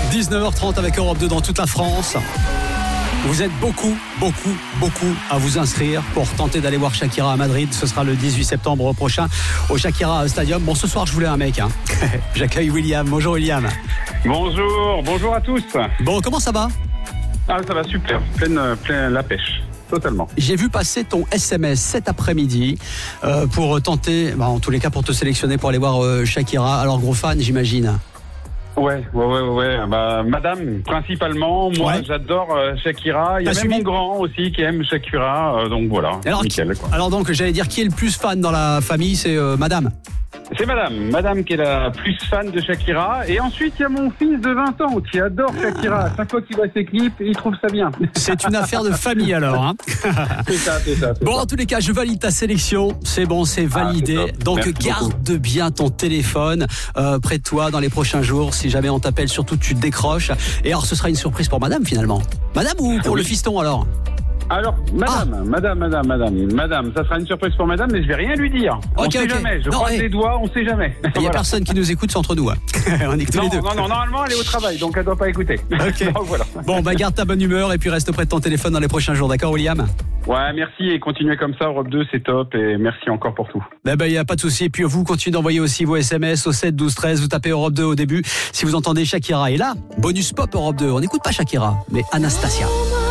19h30 avec Europe 2 dans toute la France. Vous êtes beaucoup à vous inscrire pour tenter d'aller voir Shakira à Madrid. Ce sera le 18 septembre prochain au Shakira Stadium. Bon, ce soir, je voulais un mec. J'accueille William. Bonjour William. Bonjour à tous. Bon, comment ça va ? Ah, ça va super, pleine la pêche, totalement. J'ai vu passer ton SMS cet après-midi pour tenter, en tous les cas pour te sélectionner pour aller voir Shakira. Alors gros fan, j'imagine. Ouais. Madame, principalement. Moi, J'adore Shakira. Il y a même mon grand aussi qui aime Shakira. Donc voilà. Alors, nickel, quoi. Alors donc, j'allais dire qui est le plus fan dans la famille, c'est Madame. C'est Madame qui est la plus fan de Shakira. Et ensuite, il y a mon fils de 20 ans qui adore Shakira. À chaque fois qu'il voit ses clips, il trouve ça bien. C'est une affaire de famille alors. Hein. C'est ça. Bon, en tous les cas, je valide ta sélection. C'est bon, c'est validé. Donc, merci garde beaucoup. bien ton téléphone près de toi dans les prochains jours. Si jamais on t'appelle, surtout tu décroches. Et alors, ce sera une surprise pour Madame finalement. Madame ou pour le fiston alors ? Alors, Madame, ça sera une surprise pour Madame, mais je vais rien lui dire. On sait jamais. Je croise les doigts, on sait jamais. Il n'y a personne qui nous écoute, c'est entre nous. Hein. On est que tous les deux. Non, normalement, elle est au travail, donc elle doit pas écouter. Okay. Donc, voilà. Bon, garde ta bonne humeur et puis reste près de ton téléphone dans les prochains jours, d'accord, William ? Ouais, merci et continuez comme ça. Europe 2, c'est top et merci encore pour tout. Il n'y a pas de souci. Et puis vous continuez d'envoyer aussi vos SMS au 7 12 13. Vous tapez Europe 2 au début si vous entendez Shakira. Et là, bonus pop Europe 2. On n'écoute pas Shakira, mais Anastasia.